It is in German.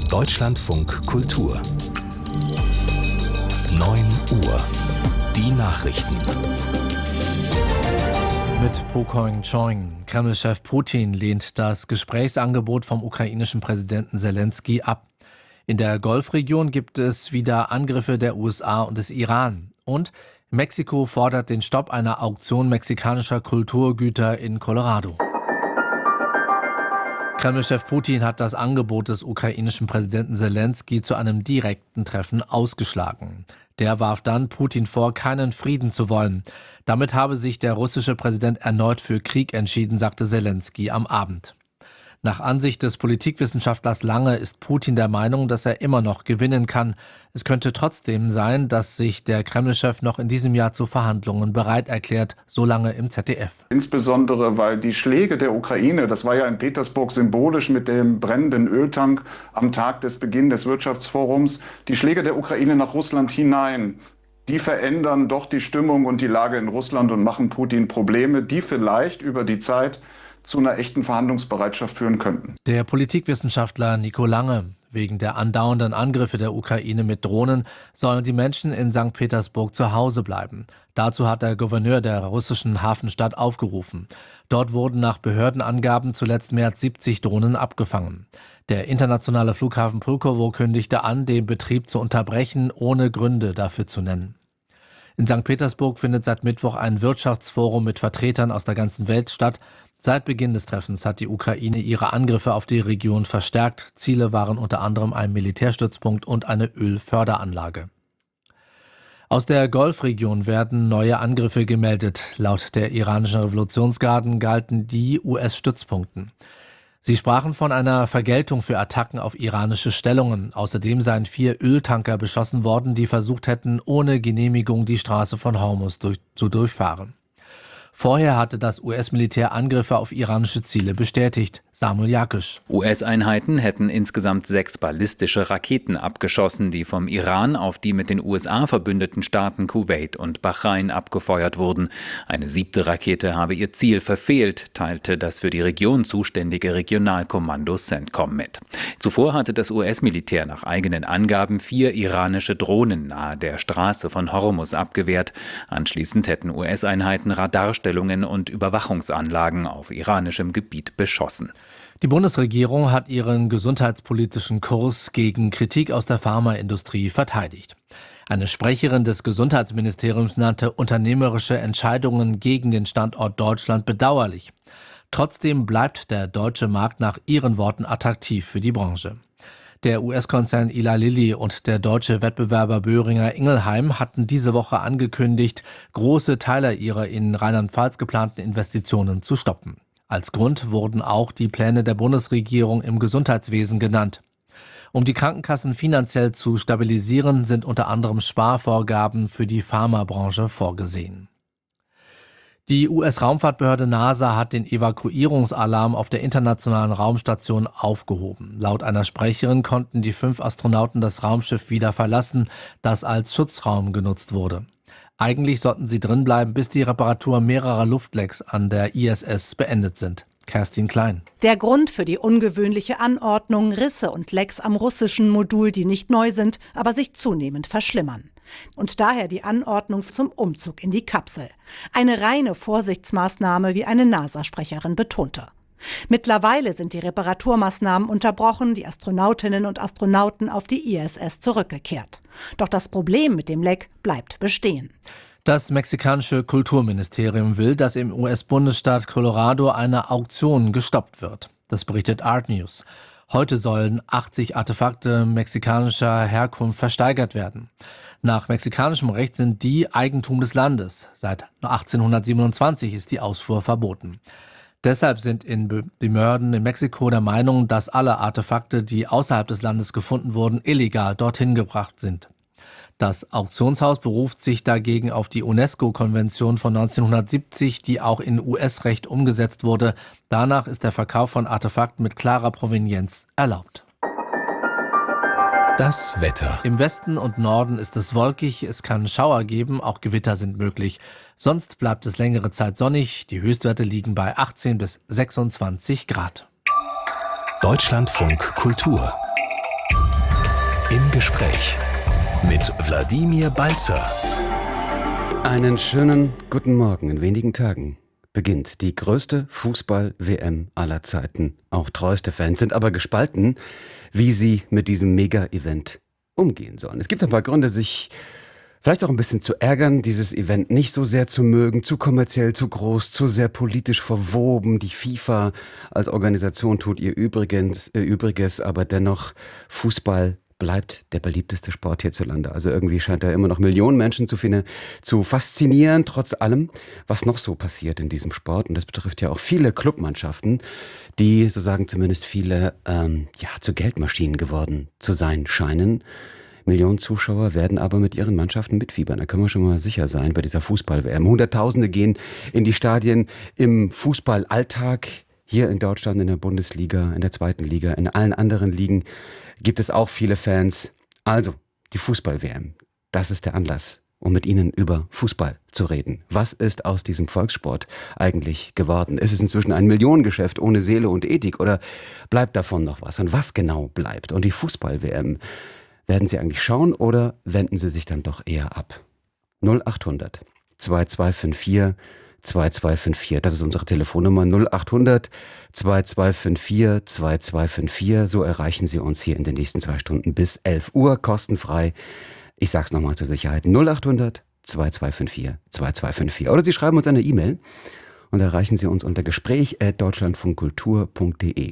Deutschlandfunk Kultur 9 Uhr. Die Nachrichten. Mit Po Koing-Choing. Kreml-Chef Putin lehnt das Gesprächsangebot vom ukrainischen Präsidenten Selenskyj ab. In der Golfregion gibt es wieder Angriffe der USA und des Iran. Und Mexiko fordert den Stopp einer Auktion mexikanischer Kulturgüter in Colorado. Kreml-Chef Putin hat das Angebot des ukrainischen Präsidenten Selenskyj zu einem direkten Treffen ausgeschlagen. Der warf dann Putin vor, keinen Frieden zu wollen. Damit habe sich der russische Präsident erneut für Krieg entschieden, sagte Selenskyj am Abend. Nach Ansicht des Politikwissenschaftlers Lange ist Putin der Meinung, dass er immer noch gewinnen kann. Es könnte trotzdem sein, dass sich der Kreml-Chef noch in diesem Jahr zu Verhandlungen bereit erklärt, so Lange im ZDF. Insbesondere, weil die Schläge der Ukraine, das war ja in Petersburg symbolisch mit dem brennenden Öltank am Tag des Beginns des Wirtschaftsforums, die Schläge der Ukraine nach Russland hinein, die verändern doch die Stimmung und die Lage in Russland und machen Putin Probleme, die vielleicht über die Zeit zu einer echten Verhandlungsbereitschaft führen könnten. Der Politikwissenschaftler Nico Lange. Wegen der andauernden Angriffe der Ukraine mit Drohnen sollen die Menschen in St. Petersburg zu Hause bleiben. Dazu hat der Gouverneur der russischen Hafenstadt aufgerufen. Dort wurden nach Behördenangaben zuletzt mehr als 70 Drohnen abgefangen. Der internationale Flughafen Pulkowo kündigte an, den Betrieb zu unterbrechen, ohne Gründe dafür zu nennen. In St. Petersburg findet seit Mittwoch ein Wirtschaftsforum mit Vertretern aus der ganzen Welt statt. Seit Beginn des Treffens hat die Ukraine ihre Angriffe auf die Region verstärkt. Ziele waren unter anderem ein Militärstützpunkt und eine Ölförderanlage. Aus der Golfregion werden neue Angriffe gemeldet. Laut der iranischen Revolutionsgarden galten die US-Stützpunkten. Sie sprachen von einer Vergeltung für Attacken auf iranische Stellungen. Außerdem seien 4 Öltanker beschossen worden, die versucht hätten, ohne Genehmigung die Straße von Hormuz zu durchfahren. Vorher hatte das US-Militär Angriffe auf iranische Ziele bestätigt. Samuel Jakisch. US-Einheiten hätten insgesamt 6 ballistische Raketen abgeschossen, die vom Iran auf die mit den USA verbündeten Staaten Kuwait und Bahrain abgefeuert wurden. Eine 7. Rakete habe ihr Ziel verfehlt, teilte das für die Region zuständige Regionalkommando CENTCOM mit. Zuvor hatte das US-Militär nach eigenen Angaben 4 iranische Drohnen nahe der Straße von Hormuz abgewehrt. Anschließend hätten US-Einheiten Radarstellungen und Überwachungsanlagen auf iranischem Gebiet beschossen. Die Bundesregierung hat ihren gesundheitspolitischen Kurs gegen Kritik aus der Pharmaindustrie verteidigt. Eine Sprecherin des Gesundheitsministeriums nannte unternehmerische Entscheidungen gegen den Standort Deutschland bedauerlich. Trotzdem bleibt der deutsche Markt nach ihren Worten attraktiv für die Branche. Der US-Konzern Eli Lilly und der deutsche Wettbewerber Boehringer Ingelheim hatten diese Woche angekündigt, große Teile ihrer in Rheinland-Pfalz geplanten Investitionen zu stoppen. Als Grund wurden auch die Pläne der Bundesregierung im Gesundheitswesen genannt. Um die Krankenkassen finanziell zu stabilisieren, sind unter anderem Sparvorgaben für die Pharmabranche vorgesehen. Die US-Raumfahrtbehörde NASA hat den Evakuierungsalarm auf der internationalen Raumstation aufgehoben. Laut einer Sprecherin konnten die 5 Astronauten das Raumschiff wieder verlassen, das als Schutzraum genutzt wurde. Eigentlich sollten sie drinbleiben, bis die Reparatur mehrerer Luftlecks an der ISS beendet sind. Kerstin Klein. Der Grund für die ungewöhnliche Anordnung: Risse und Lecks am russischen Modul, die nicht neu sind, aber sich zunehmend verschlimmern. Und daher die Anordnung zum Umzug in die Kapsel. Eine reine Vorsichtsmaßnahme, wie eine NASA-Sprecherin betonte. Mittlerweile sind die Reparaturmaßnahmen unterbrochen, die Astronautinnen und Astronauten auf die ISS zurückgekehrt. Doch das Problem mit dem Leck bleibt bestehen. Das mexikanische Kulturministerium will, dass im US-Bundesstaat Colorado eine Auktion gestoppt wird. Das berichtet Art News. Heute sollen 80 Artefakte mexikanischer Herkunft versteigert werden. Nach mexikanischem Recht sind die Eigentum des Landes. Seit 1827 ist die Ausfuhr verboten. Deshalb sind Behörden in Mexiko der Meinung, dass alle Artefakte, die außerhalb des Landes gefunden wurden, illegal dorthin gebracht sind. Das Auktionshaus beruft sich dagegen auf die UNESCO-Konvention von 1970, die auch in US-Recht umgesetzt wurde. Danach ist der Verkauf von Artefakten mit klarer Provenienz erlaubt. Das Wetter. Im Westen und Norden ist es wolkig, es kann Schauer geben, auch Gewitter sind möglich. Sonst bleibt es längere Zeit sonnig, die Höchstwerte liegen bei 18 bis 26 Grad. Deutschlandfunk Kultur Im Gespräch mit Wladimir Balzer. Einen schönen guten Morgen. In wenigen Tagen beginnt die größte Fußball-WM aller Zeiten. Auch treueste Fans sind aber gespalten, wie sie mit diesem Mega-Event umgehen sollen. Es gibt ein paar Gründe, sich vielleicht auch ein bisschen zu ärgern, dieses Event nicht so sehr zu mögen, zu kommerziell, zu groß, zu sehr politisch verwoben. Die FIFA als Organisation tut ihr Übriges, aber dennoch Fußball bleibt der beliebteste Sport hierzulande. Also irgendwie scheint er immer noch Millionen Menschen zu faszinieren, trotz allem, was noch so passiert in diesem Sport. Und das betrifft ja auch viele Clubmannschaften, die, so sagen zumindest viele, zu Geldmaschinen geworden zu sein scheinen. Millionen Zuschauer werden aber mit ihren Mannschaften mitfiebern. Da können wir schon mal sicher sein bei dieser Fußball-WM. Hunderttausende gehen in die Stadien im Fußballalltag. Hier in Deutschland, in der Bundesliga, in der zweiten Liga, in allen anderen Ligen gibt es auch viele Fans. Also, die Fußball-WM, das ist der Anlass, um mit Ihnen über Fußball zu reden. Was ist aus diesem Volkssport eigentlich geworden? Ist es inzwischen ein Millionengeschäft ohne Seele und Ethik oder bleibt davon noch was? Und was genau bleibt? Und die Fußball-WM, werden Sie eigentlich schauen oder wenden Sie sich dann doch eher ab? 0800 2254 2254, das ist unsere Telefonnummer 0800 2254 2254. So erreichen Sie uns hier in den nächsten 2 Stunden bis 11 Uhr, kostenfrei. Ich sag's nochmal zur Sicherheit, 0800 2254 2254. Oder Sie schreiben uns eine E-Mail und erreichen Sie uns unter gespräch@deutschlandfunkkultur.de.